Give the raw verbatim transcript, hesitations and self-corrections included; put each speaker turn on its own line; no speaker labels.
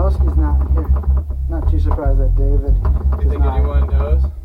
Pavelski's not here. Not too surprised that David.
You think
not.
anyone knows?